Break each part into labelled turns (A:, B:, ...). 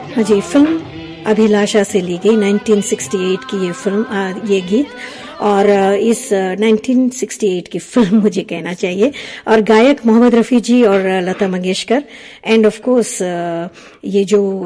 A: हाँ जी, फिल्म अभिलाषा से ली गई 1968 की ये फिल्म, ये गीत, और इस 1968 की फिल्म मुझे कहना चाहिए, और गायक मोहम्मद रफी जी और Lata Mangeshkar, end of course ये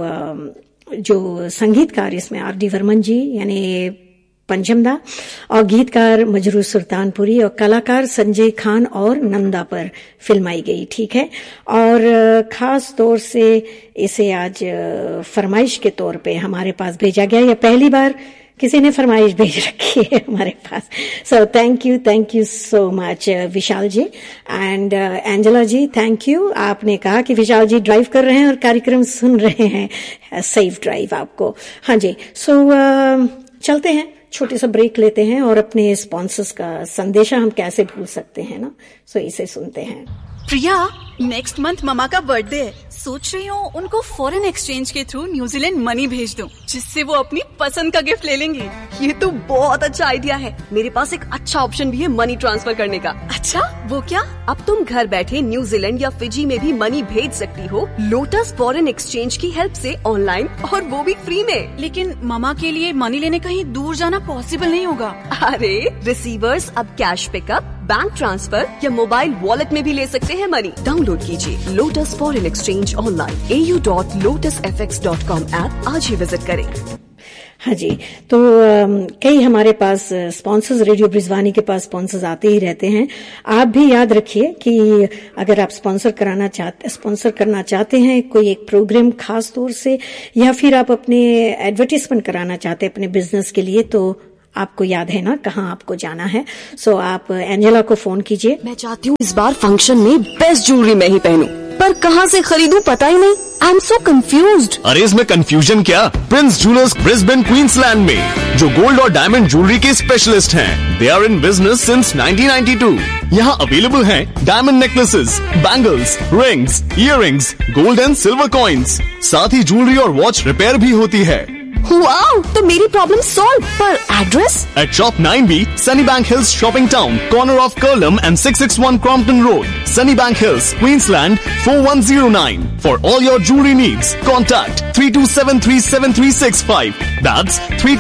A: जो संगीतकार इसमें R.D. बर्मन जी यानी पंचमदा, और गीतकार मजरूह सुल्तानपुरी, और कलाकार संजय खान और नंदा पर फिल्माई गई। ठीक है, और खास तौर से इसे आज फरमाइश के तौर पे हमारे पास भेजा गया, या पहली बार किसी ने फरमाइश भेज रखी है हमारे पास। So thank you so much Vishal ji and Angela ji, thank you. आपने कहा कि विशाल जी ड्राइव कर रहे हैं और कार्यक्रम सुन रहे हैं, सेफ ड्राइव आपको। हाँ जी, सो चलते हैं, छोटे सा ब्रेक लेते हैं, और अपने स्पॉन्सर्स का संदेशा हम कैसे भूल सकते हैं ना, सो इसे सुनते हैं।
B: प्रिया, नेक्स्ट मंथ ममा का बर्थडे है, सोच रही हूँ उनको फॉरेन एक्सचेंज के थ्रू न्यूजीलैंड मनी भेज दूँ, जिससे वो अपनी पसंद का गिफ्ट ले लेंगी।
C: ये तो बहुत अच्छा आइडिया है। मेरे पास एक अच्छा ऑप्शन भी है मनी ट्रांसफर करने का।
B: अच्छा, वो क्या?
C: अब तुम घर बैठे न्यूजीलैंड या फिजी में भी मनी भेज सकती हो लोटस फॉरेन एक्सचेंज की हेल्प से, ऑनलाइन, और वो भी फ्री में।
B: लेकिन ममा के लिए मनी लेने कहीं दूर जाना पॉसिबल नहीं होगा।
C: अरे, रिसीवर्स अब कैश पिकअप, बैंक ट्रांसफर या मोबाइल वॉलेट में भी ले सकते हैं मनी। डाउनलोड कीजिए lotus foreign exchange online au.lotusfx.com app आज ही विजिट करें।
A: हाँ जी, तो कई हमारे पास स्पॉन्सर्स, रेडियो ब्रिजवानी के पास स्पॉन्सर्स आते ही रहते हैं। आप भी याद रखिए कि अगर आप स्पॉन्सर करना चाहते हैं कोई एक प्रोग्राम खास तौर से, या फिर आप अपने एडवर्टीजमेंट कराना चाहते हैं अपने बिजनेस के लिए, तो आपको याद है ना कहाँ आपको जाना है। सो आप एंजेला को फोन कीजिए।
C: मैं चाहती हूँ इस बार फंक्शन में बेस्ट ज्वेलरी मैं ही पहनूं, पर कहाँ से खरीदूं पता ही नहीं। I am so confused.
D: अरे इसमें कंफ्यूजन क्या, प्रिंस ज्वेलर्स ब्रिस्बेन क्वींसलैंड में, जो गोल्ड और डायमंड ज्वेलरी के स्पेशलिस्ट हैं। They are in business since 1992। यहाँ अवेलेबल हैं diamond necklaces, bangles, rings, earrings, gold and silver coins, साथ ही ज्वेलरी और वॉच रिपेयर भी होती है।
C: वाओ, तो मेरी प्रॉब्लम सॉल्व। पर address?
D: At Shop 9B, Sunnybank Hills Shopping Town, corner of Curlum and 661 Crompton Road, Sunnybank Hills, Queensland 4109. For all your jewelry needs, contact 32737365. That's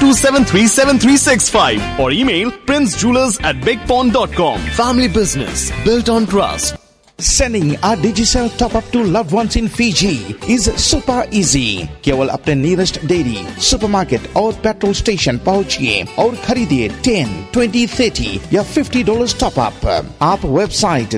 D: 32737365. Or email princejewelers@bigpond.com. Family business built on trust.
E: Sending a Digicel top-up to loved ones in Fiji is super easy. केवल अपने nearest dairy, supermarket और petrol station पहुँचिए और खरीदिए 10, 20, 30 या $50 top-up। आप website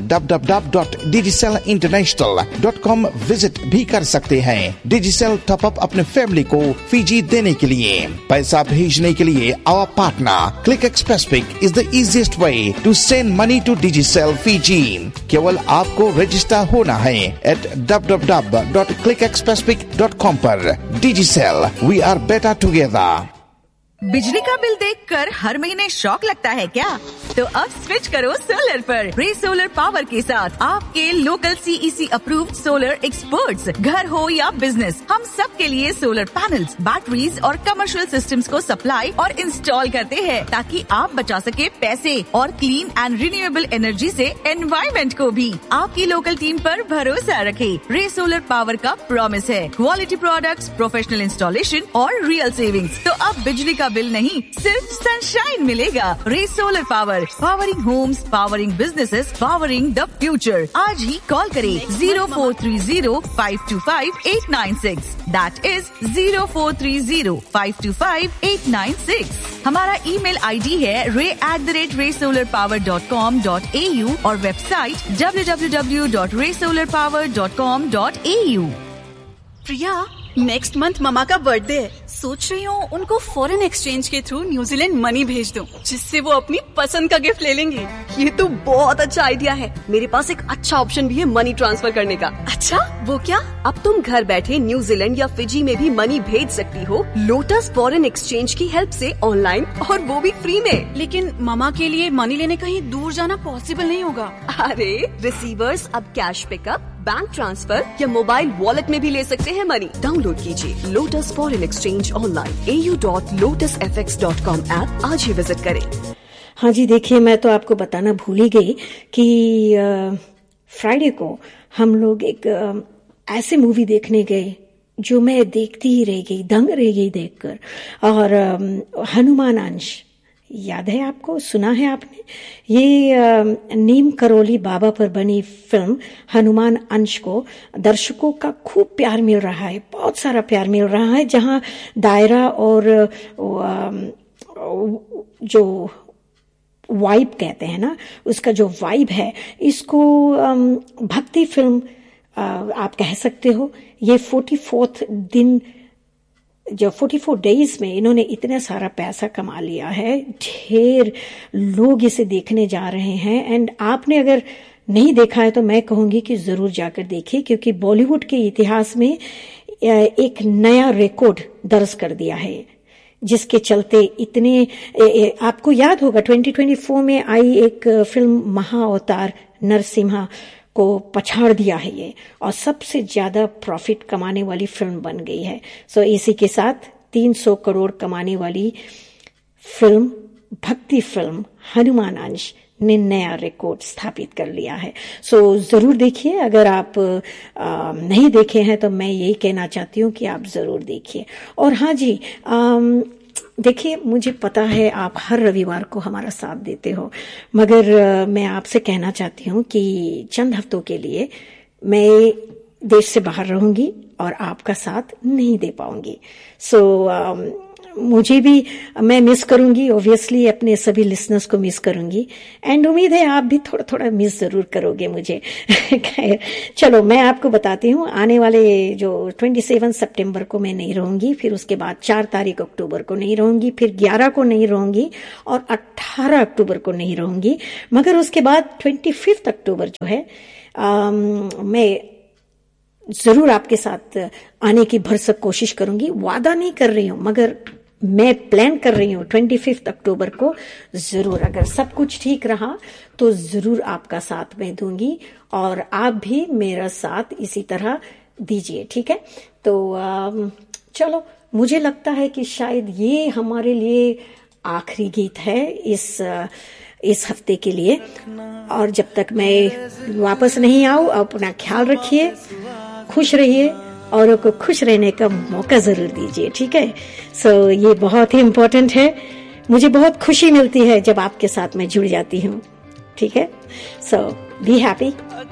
E: www.digicelinternational.com visit भी कर सकते हैं। Digicel top-up अपने फैमिली को फीजी देने के लिए, पैसा भेजने के लिए our partner Click Express Pick is the easiest way to send money to Digicel Fiji। केवल आपको रजिस्टर होना है at www.clickexpresspic.com पर। Digicel, we are better together।
F: बिजली का बिल देखकर हर महीने शॉक लगता है क्या? तो अब स्विच करो सोलर पर। रे सोलर पावर के साथ आपके local CEC approved solar experts, घर हो या बिजनेस, हम सब के लिए सोलर पैनल्स, बैटरीज और कमर्शियल सिस्टम्स को सप्लाई और इंस्टॉल करते हैं, ताकि आप बचा सके पैसे और क्लीन एंड रिन्यूएबल एनर्जी से एनवायरमेंट को भी। आपकी लोकल टीम पर भरोसा रखें। रे सोलर पावर का प्रॉमिस है क्वालिटी प्रोडक्ट्स, प्रोफेशनल इंस्टॉलेशन और रियल सेविंग्स। तो अब बिजली का बिल नहीं, सिर्फ सनशाइन मिलेगा। रे solar power, powering Holmes, powering businesses, powering the future. आज ही कॉल करें 0430-525-896। That is 0430-525-896। हमारा ईमेल आईडी है ray@raysolarpower.com.au और वेबसाइट www.raysolarpower.com.au।
B: प्रिया, नेक्स्ट मंथ ममा का बर्थडे है, सोच रही हूँ उनको फॉरेन एक्सचेंज के थ्रू न्यूजीलैंड मनी भेज दूँ, जिससे वो अपनी पसंद का गिफ्ट ले लेंगी।
C: ये तो बहुत अच्छा आइडिया है। मेरे पास एक अच्छा ऑप्शन भी है मनी ट्रांसफर करने का।
B: अच्छा, वो क्या?
C: अब तुम घर बैठे न्यूजीलैंड या फिजी में भी मनी भेज सकती हो लोटस फॉरेन एक्सचेंज की हेल्प से, ऑनलाइन, और वो भी फ्री में।
B: लेकिन ममा के लिए मनी लेने कहीं दूर जाना पॉसिबल नहीं होगा।
C: अरे, रिसीवर्स अब कैश पिकअप, बैंक ट्रांसफर या मोबाइल वॉलेट में भी ले सकते हैं मनी। डाउनलोड कीजिए lotus foreign exchange online au.lotusfx.com app आज ही विजिट करें।
A: हाँ जी, देखिए मैं तो आपको बताना भूल ही गई कि फ्राइडे को हम लोग एक ऐसे मूवी देखने गए जो मैं देखती ही रह गई, दंग रह गई देखकर। और हनुमान अंश याद है आपको, सुना है आपने? ये नीम करोली बाबा पर बनी फिल्म हनुमान अंश को दर्शकों का खूब प्यार मिल रहा है, बहुत सारा प्यार मिल रहा है। जहां दायरा और जो वाइब कहते हैं ना, उसका जो वाइब है, इसको भक्ति फिल्म आप कह सकते हो। ये 44 दिन, जो 44 डेज में इन्होंने इतना सारा पैसा कमा लिया है, ढेर लोग इसे देखने जा रहे हैं। एंड आपने अगर नहीं देखा है तो मैं कहूंगी कि जरूर जाकर देखिए, क्योंकि बॉलीवुड के इतिहास में एक नया रिकॉर्ड दर्ज कर दिया है, जिसके चलते इतने आपको याद होगा 2024 में आई एक फिल्म महाअवतार नरसिम्हा को पछाड़ दिया है ये, और सबसे ज्यादा प्रॉफिट कमाने वाली फिल्म बन गई है। सो इसी के साथ 300 करोड़ कमाने वाली फिल्म, भक्ति फिल्म हनुमान अंश ने नया रिकॉर्ड स्थापित कर लिया है। सो जरूर देखिए, अगर आप नहीं देखे हैं तो मैं यही कहना चाहती हूँ कि आप जरूर देखिए। और हाँ जी, देखिए मुझे पता है आप हर रविवार को हमारा साथ देते हो, मगर मैं आपसे कहना चाहती हूँ कि चंद हफ्तों के लिए मैं देश से बाहर रहूंगी और आपका साथ नहीं दे पाऊंगी। सो मुझे भी, मैं मिस करूंगी, ऑब्वियसली अपने सभी लिसनर्स को मिस करूंगी, एंड उम्मीद है आप भी थोड़ा थोड़ा मिस जरूर करोगे मुझे। चलो मैं आपको बताती हूँ, आने वाले जो 27 सितंबर को मैं नहीं रहूंगी, फिर उसके बाद 4 तारीख अक्टूबर को नहीं रहूंगी, फिर 11 को नहीं रहूंगी और 18 अक्टूबर को नहीं रहूंगी, मगर उसके बाद 25 अक्टूबर जो है मैं जरूर आपके साथ आने की भरसक कोशिश करूंगी। वादा नहीं कर रही हूं, मगर मैं प्लान कर रही हूं 25 अक्टूबर को जरूर, अगर सब कुछ ठीक रहा तो जरूर आपका साथ मैं दूंगी, और आप भी मेरा साथ इसी तरह दीजिए, ठीक है? तो चलो, मुझे लगता है कि शायद ये हमारे लिए आखिरी गीत है इस हफ्ते के लिए, और जब तक मैं वापस नहीं आऊं, अपना ख्याल रखिए, खुश रहिए, औरों को खुश रहने का मौका जरूर दीजिए, ठीक है? सो ये बहुत ही इम्पोर्टेंट है। मुझे बहुत खुशी मिलती है जब आपके साथ मैं जुड़ जाती हूँ, ठीक है? सो बी हैप्पी।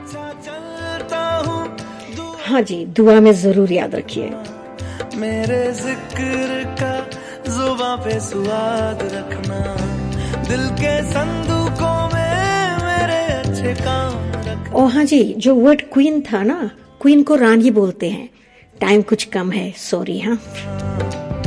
A: हाँ जी, दुआ में जरूर याद रखिए।
G: मेरे जिक्र का जुबां पे स्वाद रखना, दिल के संदूकों में मेरे अच्छे काम रखना।
A: ओ हाँ जी, जो वर्ड क्वीन था ना, क्वीन को रानी बोलते हैं। टाइम कुछ कम है, सॉरी। हाँ।